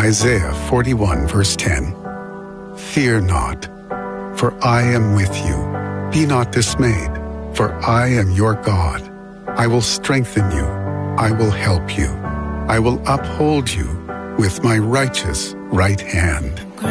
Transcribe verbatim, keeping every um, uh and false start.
Isaiah forty-one, verse ten. Fear not, for I am with you. Be not dismayed, for I am your God. I will strengthen you. I will help you. I will uphold you with my righteous right hand.